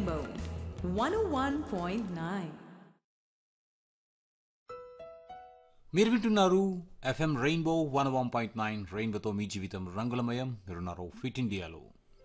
Rainbow 101.9. మీరు వింటున్నారు FM rainbow 101.9 రెయిన్బోతో మీ జీవితం రంగులమయం. మీరున్నారు ఫిట్ ఇండియాలో.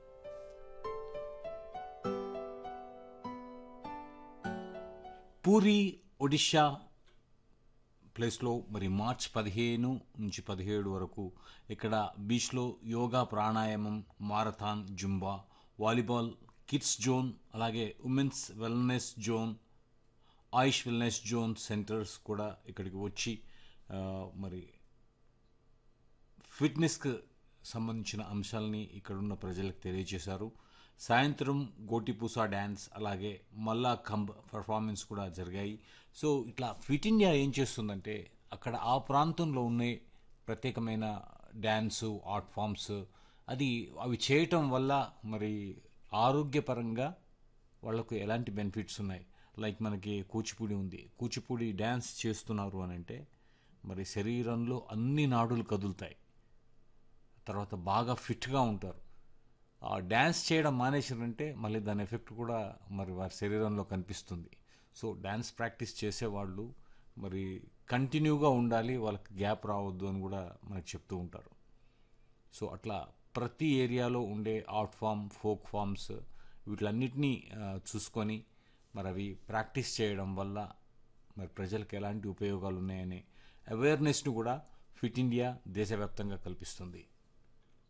పూరి ఒడిషా ప్లేస్లో మరి మార్చ్ 15 నుంచి 17 వరకు ఇక్కడ బీచ్లో యోగా, ప్రాణాయామం, marathon, Zumba, volleyball, kids zone, అలాగే ఉమెన్స్ వెల్నెస్ జోన్, ఆయుష్ వెల్నెస్ జోన్ సెంటర్స్ కూడా ఇక్కడికి వచ్చి మరి ఫిట్నెస్కి సంబంధించిన అంశాలని ఇక్కడున్న ప్రజలకు తెలియజేశారు. సాయంత్రం గోటిపూసా డ్యాన్స్, అలాగే మల్లా కంబ్ పర్ఫార్మెన్స్ కూడా జరిగాయి. సో ఇట్లా ఫిట్ ఇండియా ఏం చేస్తుందంటే అక్కడ ఆ ప్రాంతంలో ఉన్న ప్రత్యేకమైన డ్యాన్సు, ఆర్ట్ ఫామ్స్ అవి చేయటం వల్ల మరి ఆరోగ్యపరంగా వాళ్ళకు ఎలాంటి బెనిఫిట్స్ ఉన్నాయి. లైక్ మనకి కూచిపూడి ఉంది, కూచిపూడి డ్యాన్స్ చేస్తున్నారు అని అంటే మరి శరీరంలో అన్ని నాడులు కదులుతాయి, తర్వాత బాగా ఫిట్గా ఉంటారు. ఆ డ్యాన్స్ చేయడం మానేసారంటే మళ్ళీ దాని ఎఫెక్ట్ కూడా మరి వారి శరీరంలో కనిపిస్తుంది. సో డ్యాన్స్ ప్రాక్టీస్ చేసేవాళ్ళు మరి కంటిన్యూగా ఉండాలి, వాళ్ళకి గ్యాప్ రావద్దు అని కూడా మనకు చెప్తూ ఉంటారు. సో అట్లా ప్రతి ఏరియాలో ఉండే ఆర్ట్ ఫామ్, ఫోక్ ఫామ్స్ వీటిలన్నిటినీ చూసుకొని మరి అవి ప్రాక్టీస్ చేయడం వల్ల మరి ప్రజలకు ఎలాంటి ఉపయోగాలు ఉన్నాయనే అవేర్నెస్ను కూడా ఫిట్ ఇండియా దేశవ్యాప్తంగా కల్పిస్తుంది.